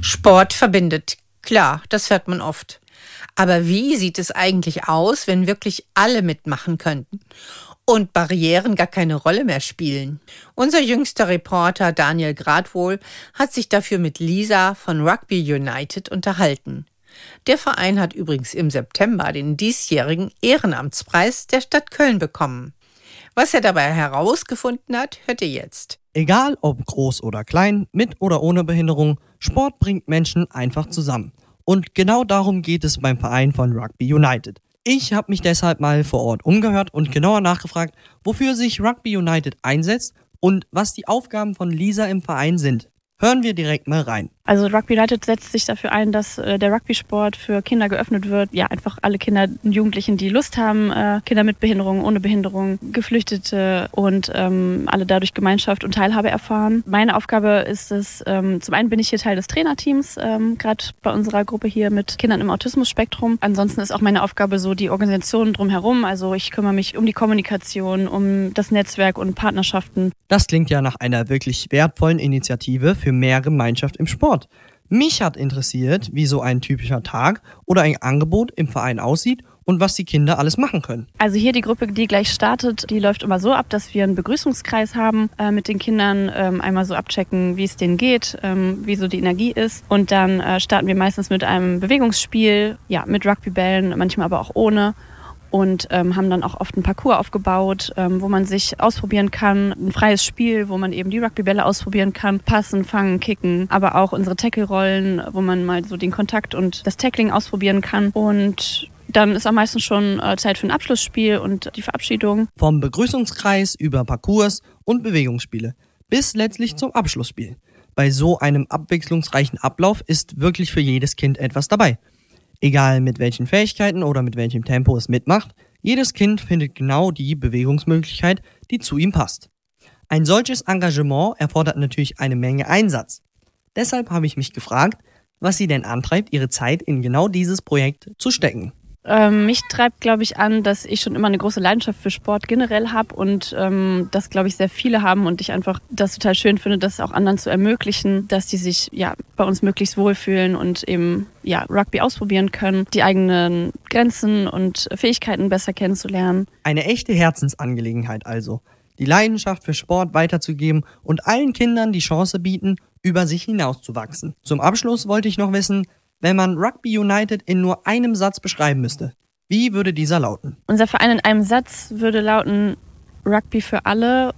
Sport verbindet. Klar, das hört man oft. Aber wie sieht es eigentlich aus, wenn wirklich alle mitmachen könnten und Barrieren gar keine Rolle mehr spielen? Unser jüngster Reporter Daniel Gradwohl hat sich dafür mit Lisa von Rugby United unterhalten. Der Verein hat übrigens im September den diesjährigen Ehrenamtspreis der Stadt Köln bekommen. Was er dabei herausgefunden hat, hört ihr jetzt. Egal ob groß oder klein, mit oder ohne Behinderung, Sport bringt Menschen einfach zusammen. Und genau darum geht es beim Verein von Rugby United. Ich habe mich deshalb mal vor Ort umgehört und genauer nachgefragt, wofür sich Rugby United einsetzt und was die Aufgaben von Lisa im Verein sind. Hören wir direkt mal rein. Also Rugby United setzt sich dafür ein, dass der Rugby-Sport für Kinder geöffnet wird. Ja, einfach alle Kinder und Jugendlichen, die Lust haben, Kinder mit Behinderung, ohne Behinderung, Geflüchtete und alle dadurch Gemeinschaft und Teilhabe erfahren. Meine Aufgabe ist es, zum einen bin ich hier Teil des Trainerteams, gerade bei unserer Gruppe hier mit Kindern im Autismus-Spektrum. Ansonsten ist auch meine Aufgabe so die Organisation drumherum. Also ich kümmere mich um die Kommunikation, um das Netzwerk und Partnerschaften. Das klingt ja nach einer wirklich wertvollen Initiative für mehr Gemeinschaft im Sport. Mich hat interessiert, wie so ein typischer Tag oder ein Angebot im Verein aussieht und was die Kinder alles machen können. Also hier die Gruppe, die gleich startet, die läuft immer so ab, dass wir einen Begrüßungskreis haben mit den Kindern, einmal so abchecken, wie es denen geht, wie so die Energie ist. Und dann starten wir meistens mit einem Bewegungsspiel, ja, mit Rugbybällen, manchmal aber auch ohne. Und haben dann auch oft einen Parcours aufgebaut, wo man sich ausprobieren kann. Ein freies Spiel, wo man eben die Rugbybälle ausprobieren kann. Passen, fangen, kicken. Aber auch unsere Tackle-Rollen, wo man mal so den Kontakt und das Tackling ausprobieren kann. Und dann ist am meisten schon Zeit für ein Abschlussspiel und die Verabschiedung. Vom Begrüßungskreis über Parcours und Bewegungsspiele bis letztlich zum Abschlussspiel. Bei so einem abwechslungsreichen Ablauf ist wirklich für jedes Kind etwas dabei. Egal mit welchen Fähigkeiten oder mit welchem Tempo es mitmacht, jedes Kind findet genau die Bewegungsmöglichkeit, die zu ihm passt. Ein solches Engagement erfordert natürlich eine Menge Einsatz. Deshalb habe ich mich gefragt, was sie denn antreibt, ihre Zeit in genau dieses Projekt zu stecken. Mich treibt, glaube ich, an, dass ich schon immer eine große Leidenschaft für Sport generell habe und das, glaube ich, sehr viele haben und ich einfach das total schön finde, das auch anderen zu ermöglichen, dass die sich ja bei uns möglichst wohlfühlen und eben ja Rugby ausprobieren können, die eigenen Grenzen und Fähigkeiten besser kennenzulernen. Eine echte Herzensangelegenheit also, die Leidenschaft für Sport weiterzugeben und allen Kindern die Chance bieten, über sich hinauszuwachsen. Zum Abschluss wollte ich noch wissen, wenn man Rugby United in nur einem Satz beschreiben müsste, wie würde dieser lauten? Unser Verein in einem Satz würde lauten: Rugby für alle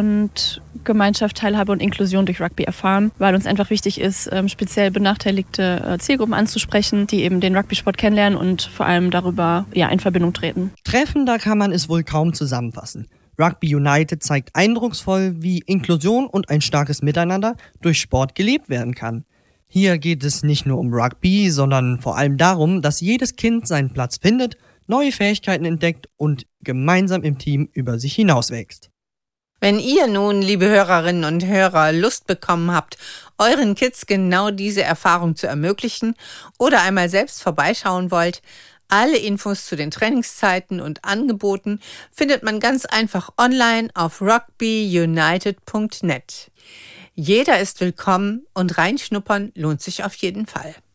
und Gemeinschaft, Teilhabe und Inklusion durch Rugby erfahren, weil uns einfach wichtig ist, speziell benachteiligte Zielgruppen anzusprechen, die eben den Rugby-Sport kennenlernen und vor allem darüber ja in Verbindung treten. Treffender kann man es wohl kaum zusammenfassen. Rugby United zeigt eindrucksvoll, wie Inklusion und ein starkes Miteinander durch Sport gelebt werden kann. Hier geht es nicht nur um Rugby, sondern vor allem darum, dass jedes Kind seinen Platz findet, neue Fähigkeiten entdeckt und gemeinsam im Team über sich hinauswächst. Wenn ihr nun, liebe Hörerinnen und Hörer, Lust bekommen habt, euren Kids genau diese Erfahrung zu ermöglichen oder einmal selbst vorbeischauen wollt, alle Infos zu den Trainingszeiten und Angeboten findet man ganz einfach online auf rugbyunited.net. Jeder ist willkommen und reinschnuppern lohnt sich auf jeden Fall.